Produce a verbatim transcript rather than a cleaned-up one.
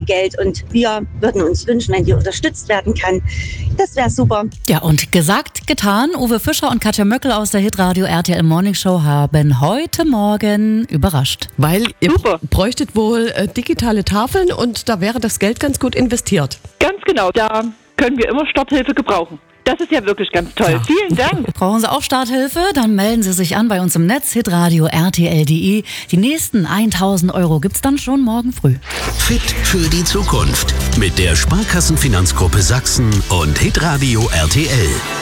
Geld und wir würden uns wünschen, wenn die unterstützt werden kann. Das wäre super. Ja, und gesagt, getan. Uwe Fischer und Katja Möckel aus der Hitradio R T L Morning Show haben heute Morgen überrascht. Weil ihr Super. bräuchtet wohl äh, digitale Tafeln und da wäre das Geld ganz gut investiert. Ganz genau, da können wir immer Starthilfe gebrauchen. Das ist ja wirklich ganz toll. Ja. Vielen Dank. Brauchen Sie auch Starthilfe? Dann melden Sie sich an bei uns im Netz, hitradio R T L punkt de. Die nächsten tausend Euro gibt's dann schon morgen früh. Fit für die Zukunft mit der Sparkassenfinanzgruppe Sachsen und Hitradio R T L.